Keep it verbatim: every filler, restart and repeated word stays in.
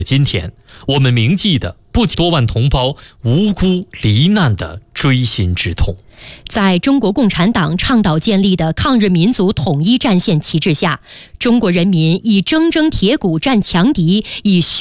今天，我们铭记的不仅多万同胞无辜罹难的锥心之痛。 在中国共产党倡导建立的抗日民族统一战线旗帜下，中国人民以铮铮铁骨战强敌，以